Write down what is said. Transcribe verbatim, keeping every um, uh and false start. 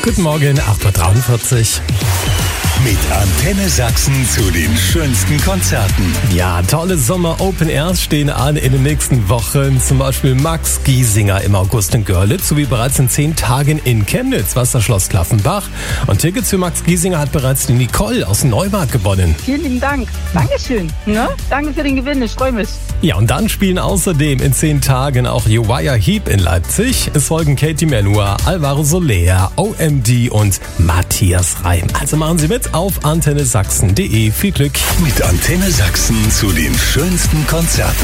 Guten Morgen, acht Uhr dreiundvierzig. Mit Antenne Sachsen zu den schönsten Konzerten. Ja, tolle Sommer-Open-Airs stehen an in den nächsten Wochen. Zum Beispiel Max Giesinger im August in Görlitz, sowie bereits in zehn Tagen in Chemnitz, Wasserschloss Klaffenbach. Und Tickets für Max Giesinger hat bereits die Nicole aus Neumarkt gewonnen. Vielen lieben Dank. Dankeschön. Ne? Danke für den Gewinn, ich freue mich. Ja, und dann spielen außerdem in zehn Tagen auch Uriah Heep in Leipzig. Es folgen Katie Melua, Alvaro Soler, O M D und Matthias Reim. Also machen Sie mit auf antenne sachsen punkt de. Viel Glück. Mit Antenne Sachsen zu den schönsten Konzerten.